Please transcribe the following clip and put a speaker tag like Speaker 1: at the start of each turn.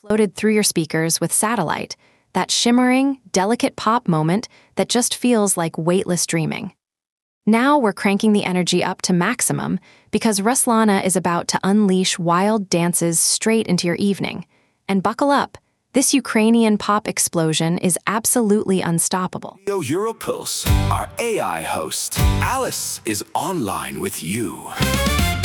Speaker 1: floated through your speakers with Satellite, that shimmering, delicate pop moment that just feels like weightless dreaming. Now we're cranking the energy up to maximum because Ruslana is about to unleash wild dances straight into your evening. And buckle up, this Ukrainian pop explosion is absolutely unstoppable.
Speaker 2: Europulse, our AI host, Alice, is online with you.